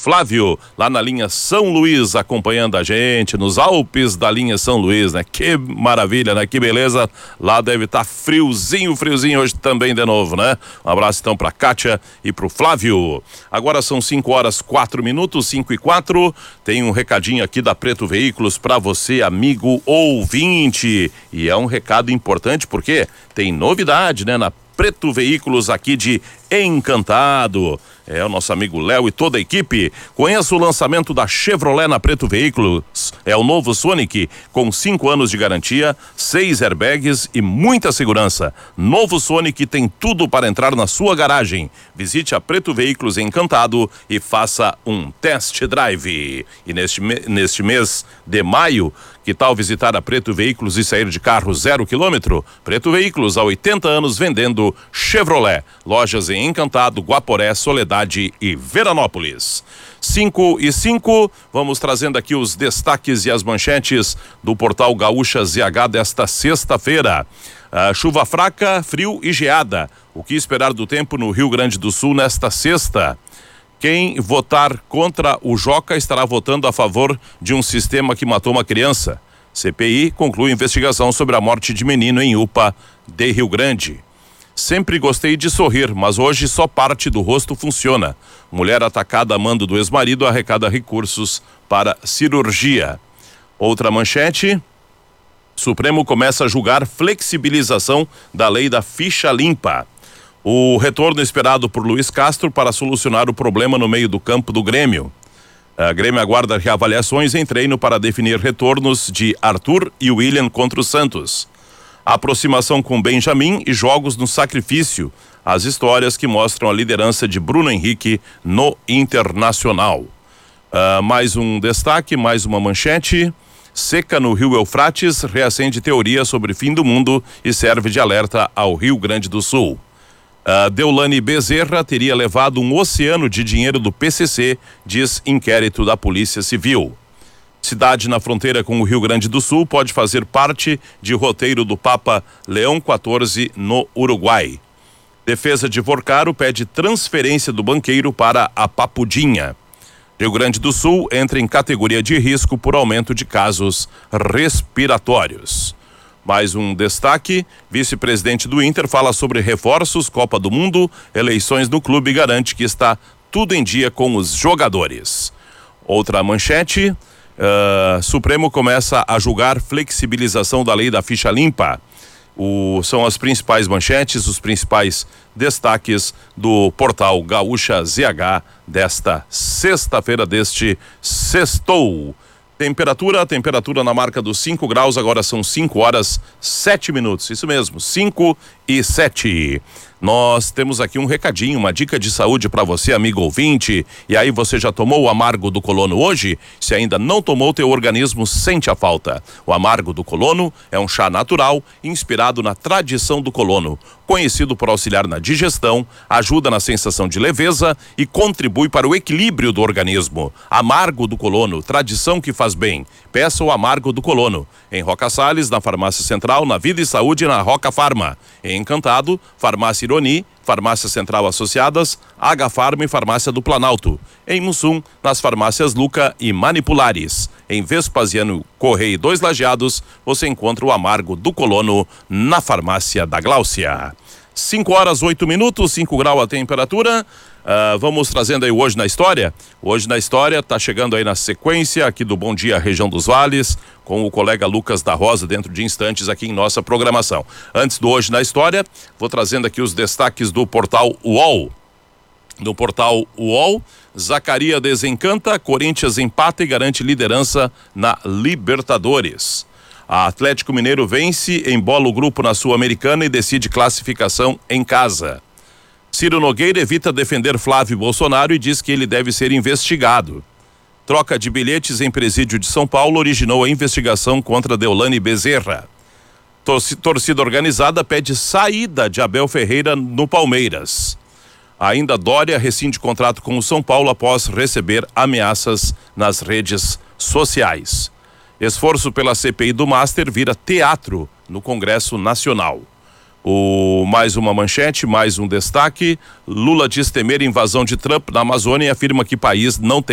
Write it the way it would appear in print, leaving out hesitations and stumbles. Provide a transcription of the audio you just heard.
Flávio, lá na linha São Luís, acompanhando a gente nos Alpes da linha São Luís, né? Que maravilha, né? Que beleza. Lá deve estar friozinho hoje também de novo, né? Um abraço então pra Kátia e pro Flávio. Agora são 5:04, 5:04. Tem um recadinho aqui da Preto Veículos pra você, amigo ouvinte. E é um recado importante porque tem novidade, né? Na Preto Veículos aqui de Encantado. É o nosso amigo Léo e toda a equipe. Conheça o lançamento da Chevrolet na Preto Veículos. É o novo Sonic com 5 anos de garantia, 6 airbags e muita segurança. Novo Sonic tem tudo para entrar na sua garagem. Visite a Preto Veículos Encantado e faça um test drive. E neste mês de maio, que tal visitar a Preto Veículos e sair de carro 0 quilômetro? Preto Veículos, há 80 anos vendendo Chevrolet. Lojas em Encantado, Guaporé, Soledade e Veranópolis. 5:05, vamos trazendo aqui os destaques e as manchetes do portal Gaúcha ZH desta sexta-feira. Chuva fraca, frio e geada. O que esperar do tempo no Rio Grande do Sul nesta sexta? Quem votar contra o Joca estará votando a favor de um sistema que matou uma criança. CPI conclui investigação sobre a morte de menino em UPA de Rio Grande. Sempre gostei de sorrir, mas hoje só parte do rosto funciona. Mulher atacada a mando do ex-marido arrecada recursos para cirurgia. Outra manchete. Supremo começa a julgar flexibilização da lei da ficha limpa. O retorno esperado por Luiz Castro para solucionar o problema no meio do campo do Grêmio. A Grêmio aguarda reavaliações em treino para definir retornos de Arthur e William contra o Santos. Aproximação com Benjamin e jogos no sacrifício. As histórias que mostram a liderança de Bruno Henrique no Internacional. Mais um destaque, mais uma manchete. Seca no Rio Eufrates reacende teoria sobre fim do mundo e serve de alerta ao Rio Grande do Sul. Deolane Bezerra teria levado um oceano de dinheiro do PCC, diz inquérito da Polícia Civil. Cidade na fronteira com o Rio Grande do Sul pode fazer parte de roteiro do Papa Leão XIV no Uruguai. Defesa de Vorcaro pede transferência do banqueiro para a Papudinha. Rio Grande do Sul entra em categoria de risco por aumento de casos respiratórios. Mais um destaque, vice-presidente do Inter fala sobre reforços, Copa do Mundo, eleições no clube e garante que está tudo em dia com os jogadores. Outra manchete, Supremo começa a julgar flexibilização da lei da ficha limpa. São as principais manchetes, os principais destaques do portal Gaúcha ZH desta sexta-feira, deste sextou. Temperatura na marca dos 5 graus, agora são 5:07. Isso mesmo, 5:07. Nós temos aqui um recadinho, uma dica de saúde para você, amigo ouvinte. E aí, você já tomou o Amargo do Colono hoje? Se ainda não tomou, teu organismo sente a falta. O Amargo do Colono é um chá natural inspirado na tradição do colono, conhecido por auxiliar na digestão, ajuda na sensação de leveza e contribui para o equilíbrio do organismo. Amargo do Colono, tradição que faz bem. Peça o Amargo do Colono em Roca Salles, na Farmácia Central, na Vida e Saúde, na Roca Farma. Em Encantado, Farmácia Ironi, Farmácia Central Associadas, H-Farma e Farmácia do Planalto. Em Mussum, nas farmácias Luca e Manipulares. Em Vespasiano Correia 2 Lajeados, você encontra o Amargo do Colono na Farmácia da Gláucia. 5:08, 5 graus a temperatura. Vamos trazendo aí Hoje na História. Hoje na História tá chegando aí na sequência aqui do Bom Dia Região dos Vales, com o colega Lucas da Rosa dentro de instantes aqui em nossa programação. Antes do Hoje na História, vou trazendo aqui os destaques do portal UOL. No portal UOL, Zacaria desencanta, Corinthians empata e garante liderança na Libertadores. A Atlético Mineiro vence, embola o grupo na Sul-Americana e decide classificação em casa. Ciro Nogueira evita defender Flávio Bolsonaro e diz que ele deve ser investigado. Troca de bilhetes em presídio de São Paulo originou a investigação contra Deolane Bezerra. Torcida organizada pede saída de Abel Ferreira no Palmeiras. Ainda Dória rescinde contrato com o São Paulo após receber ameaças nas redes sociais. Esforço pela CPI do Master vira teatro no Congresso Nacional. Mais uma manchete, mais um destaque. Lula diz temer invasão de Trump na Amazônia e afirma que país não tem